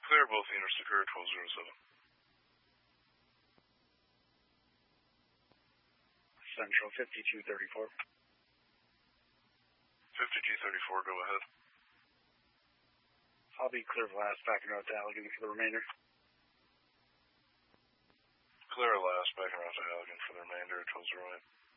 Clear both units to Courier 1207. Central 5234. 5234, go ahead. I'll be clear of last, backing out to Allegan for the remainder. Clear last, backing out to Allegan for the remainder, 1208.